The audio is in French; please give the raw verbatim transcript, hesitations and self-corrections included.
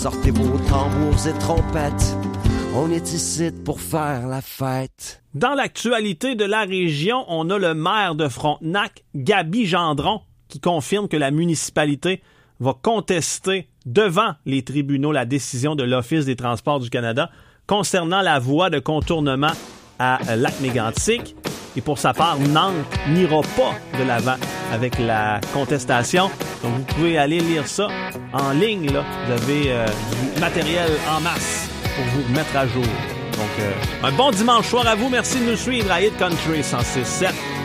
sortez vos tambours et trompettes. On est ici pour faire la fête. Dans l'actualité de la région, on a le maire de Frontenac, Gaby Gendron, qui confirme que la municipalité va contester devant les tribunaux la décision de l'Office des transports du Canada concernant la voie de contournement à Lac-Mégantic. Et pour sa part, Nantes n'ira pas de l'avant avec la contestation. Donc, vous pouvez aller lire ça en ligne, là. Vous avez euh, du matériel en masse pour vous mettre à jour. Donc, euh, un bon dimanche soir à vous. Merci de nous suivre à Hit Country cent six sept.